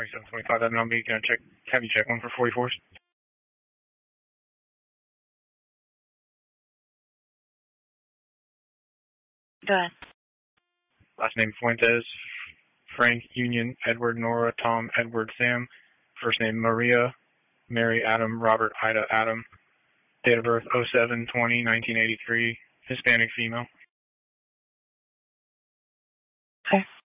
2725, that number, you can have you check one for 44s. Go ahead. Last name Fuentes, Frank, Union, Edward, Nora, Tom, Edward, Sam. First name Maria, Mary, Adam, Robert, Ida, Adam. Date of birth 07/20/1983. Hispanic female. Okay.